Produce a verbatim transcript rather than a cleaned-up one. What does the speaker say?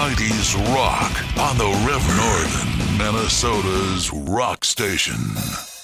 nineties rock on the Rev Northern, Minnesota's rock station.